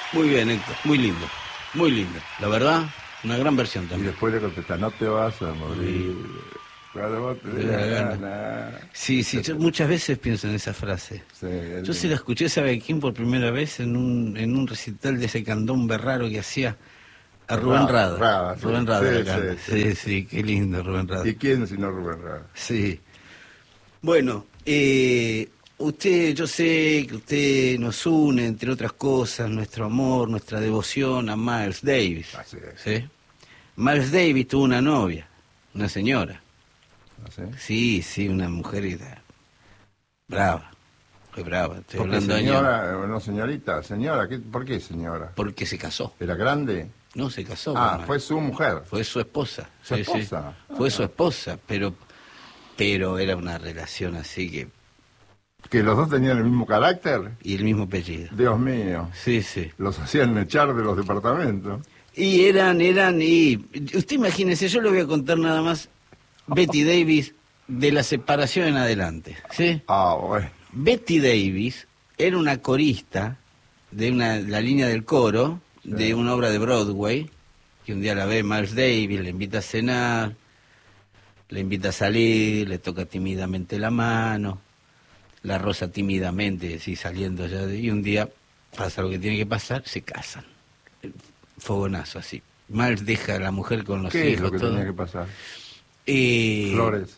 Muy bien, Héctor, muy lindo. La verdad, una gran versión Y también. después le contesta, no te vas a morir. Cuando vos te dé la gana. Sí, yo muchas veces pienso en esa frase. Sí, Yo se la escuché, ¿sabe a quién por primera vez? En un recital de ese candombe raro que hacía a Rubén Rada. Sí. Rubén Rada la canta. Sí. Sí, qué lindo Rubén Rada. ¿Y quién sino Rubén Rada? Sí. Bueno, yo sé que usted nos une, entre otras cosas, nuestro amor, nuestra devoción a Miles Davis. Así es. ¿Sí? Miles Davis tuvo una novia, una señora. ¿Sí? Sí, una mujer brava, fue brava. Estoy Porque hablando señora, años. no señorita, señora, ¿por qué señora? Porque se casó. ¿Era grande? No, se casó. Ah, con fue Miles. su mujer. Fue su esposa. ¿Su Sí, esposa? sí. Fue su esposa, pero era una relación así que... ¿Que los dos tenían el mismo carácter? Y el mismo apellido. Dios mío. Sí, sí. Los hacían echar de los departamentos. Y usted imagínese, yo le voy a contar nada más Betty Davis de la separación en adelante, ¿sí? Ah, bueno. Betty Davis era una corista de la línea del coro de una obra de Broadway, que un día la ve Miles Davis, le invita a cenar, le invita a salir, le toca tímidamente la mano, la roza tímidamente, sí, saliendo ya y un día pasa lo que tiene que pasar, se casan. Fogonazo así. Miles deja a la mujer con los hijos. ¿Qué es lo que todo. tenía que pasar? Flores.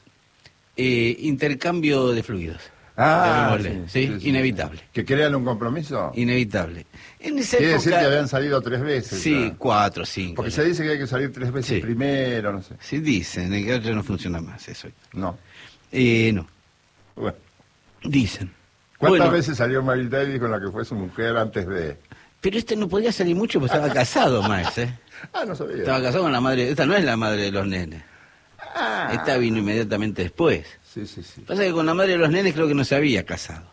Intercambio de fluidos. Ah, sí, inevitable. Sí. ¿Que crean un compromiso? Inevitable. En esa Quiere época, decir que habían salido 3 veces. Sí, ya. 4, 5. Porque se dice que hay que salir 3 veces primero, no sé. Sí, dicen, en el que no funciona más eso. No. No. Bueno. Dicen. ¿Cuántas veces salió Miles Davis con la que fue su mujer antes de...? Pero no podía salir mucho porque estaba casado, Miles, ¿eh? Ah, no sabía. Estaba casado con la madre. Esta no es la madre de los nenes. Esta vino inmediatamente después. Sí. Pasa que con la madre de los nenes creo que no se había casado.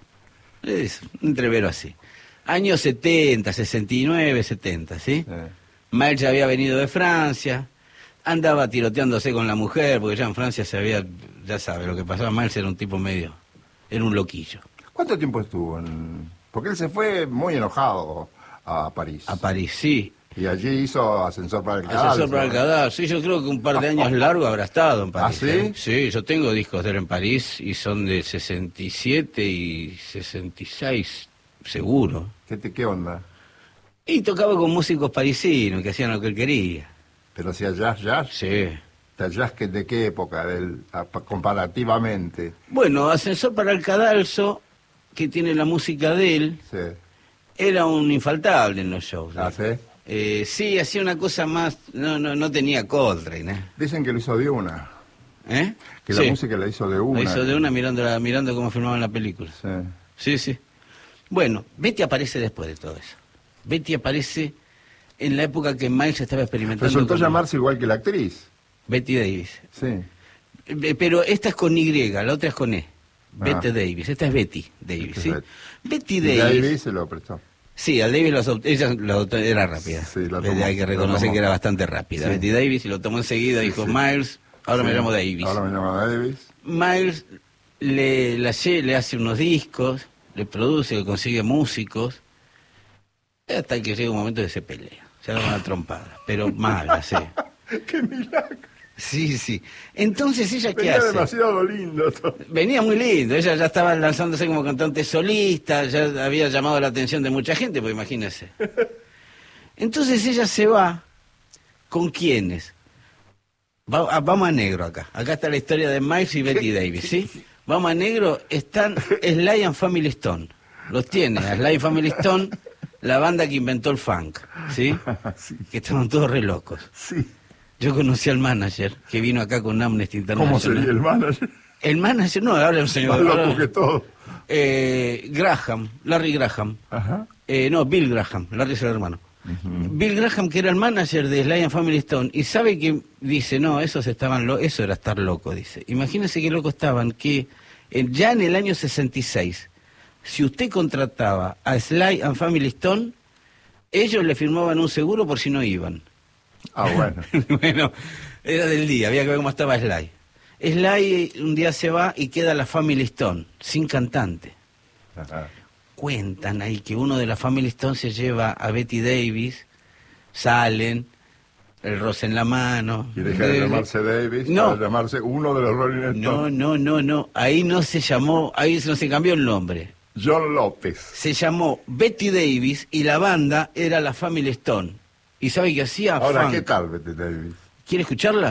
Es un entrevero así. Años 70, 69, 70, ¿sí? Miles ya había venido de Francia, andaba tiroteándose con la mujer, porque ya en Francia ya sabe lo que pasaba. Miles era un tipo era un loquillo. ¿Cuánto tiempo estuvo Porque él se fue muy enojado a París. A París, sí. Y allí hizo Ascensor para el Cadalso. Ascensor para el Cadalso, sí, yo creo que un par de años largo habrá estado en París. ¿Ah, sí? Sí, yo tengo discos de él en París y son de 67 y 66, seguro. ¿Qué onda? Y tocaba con músicos parisinos que hacían lo que él quería. ¿Pero hacía jazz? Sí. ¿El jazz de qué época, comparativamente? Bueno, Ascensor para el Cadalso, que tiene la música de él, Sí. era un infaltable en los shows. ¿Ah, sí? Sí, hacía una cosa más, no tenía Coltrane, ¿eh? Dicen que lo hizo de una. ¿Eh? Que sí. la música la hizo de una. La hizo de una mirando cómo filmaban la película. Sí. Bueno, Betty aparece después de todo eso. Betty aparece en la época que Miles estaba experimentando. Resultó llamarse igual que la actriz. Betty Davis. Sí. Pero esta es con Y, la otra es con E. Betty Davis. Esta es Betty Davis, ¿sí? Betty Davis. Davis se lo prestó. Sí, al Davis ella lo adoptó, era rápida. Sí, lo tomó, hay que reconocer que era bastante rápida. Sí. Betty Davis y lo tomó enseguida, dijo, Miles, ahora me llamo Davis. Ahora me llamo Davis. Miles le hace unos discos, le produce, le consigue músicos, hasta que llega un momento que se pelea. Se da una trompada, pero mala, sí. ¡Qué milagro! Sí. Entonces, ¿ella qué Venía hace? demasiado lindo todo. Venía muy lindo, ella ya estaba lanzándose como cantante solista, ya había llamado la atención de mucha gente, pues imagínese. Entonces ella se va, ¿con quiénes? Vamos a negro acá está la historia de Miles y Betty Davis, ¿sí? Vamos a negro, están Sly and Family Stone, los tiene, a Sly and Family Stone, la banda que inventó el funk, ¿sí? Que estaban todos re locos. Sí. Yo conocí al manager, que vino acá con Amnesty International. ¿Cómo sería el manager? El manager, no, habla un señor. Más loco que todo. Larry Graham. Ajá. Bill Graham, Larry es el hermano. Bill Graham, que era el manager de Sly and Family Stone, y sabe que dice, no, eso era estar loco, dice. Imagínense qué loco estaban, que ya en el año 66, si usted contrataba a Sly and Family Stone, ellos le firmaban un seguro por si no iban. Ah, bueno. Bueno, era del día, había que ver cómo estaba Sly. Sly un día se va y queda la Family Stone, sin cantante. Ajá. cuentan ahí que uno de la Family Stone se lleva a Betty Davis, salen, el roce en la mano. Y deja de llamarse Davis, no, para llamarse uno de los Rolling Stones. No, ahí no se llamó, ahí no se cambió el nombre. John López. Se llamó Betty Davis y la banda era la Family Stone. ¿Y sabe qué hacía? Ahora, Funk. ¿qué tal Betty Davis? ¿Quiere escucharla?